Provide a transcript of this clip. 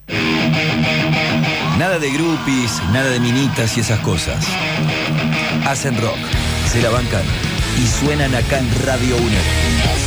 Nada de groupies, nada de minitas y esas cosas. Hacen rock, se la bancan y suenan acá en Radio UNED.